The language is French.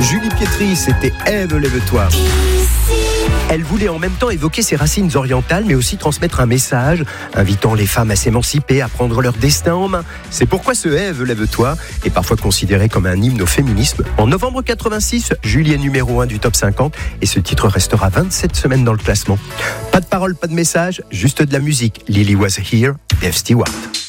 Julie Pietri, c'était Ève, lève-toi. Elle voulait en même temps évoquer ses racines orientales, mais aussi transmettre un message, invitant les femmes à s'émanciper, à prendre leur destin en main. C'est pourquoi ce Ève, lève-toi est parfois considéré comme un hymne au féminisme. En novembre 86, Julie est numéro 1 du top 50 et ce titre restera 27 semaines dans le classement. Pas de paroles, pas de message, juste de la musique. Lily Was Here, Dave Stewart.